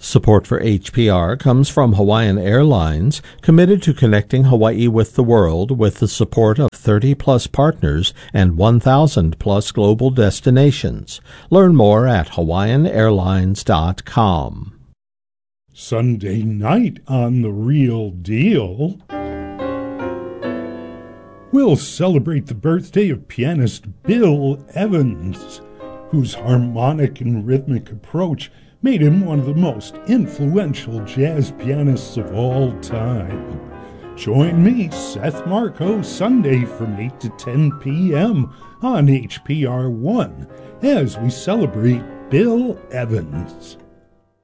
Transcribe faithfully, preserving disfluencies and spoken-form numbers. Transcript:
Support for H P R comes from Hawaiian Airlines, committed to connecting Hawaii with the world with the support of thirty-plus partners and one thousand plus global destinations. Learn more at hawaiian airlines dot com. Sunday night on The Real Deal, we'll celebrate the birthday of pianist Bill Evans, whose harmonic and rhythmic approach made him one of the most influential jazz pianists of all time. Join me, Seth Marco, Sunday from eight to ten p.m. on H P R one as we celebrate Bill Evans.